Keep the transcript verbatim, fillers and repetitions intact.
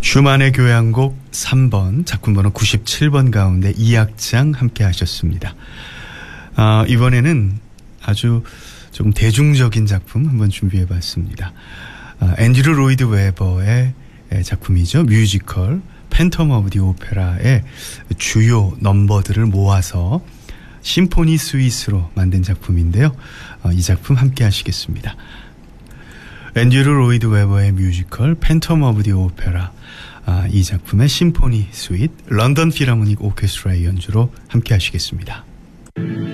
슈만의 교향곡 삼 번, 작품번호 구십칠 번 가운데 이 악장 함께 하셨습니다. 아, 이번에는 아주 조금 대중적인 작품 한번 준비해 봤습니다. 아, 앤드류 로이드 웨버의 작품이죠. 뮤지컬 팬텀 오브 디 오페라의 주요 넘버들을 모아서 심포니 스윗으로 만든 작품인데요. 아, 이 작품 함께 하시겠습니다. 앤드류 로이드 웨버의 뮤지컬 팬텀 오브 디 오페라, 아, 이 작품의 심포니 스윗 런던 필하모닉 오케스트라의 연주로 함께 하시겠습니다.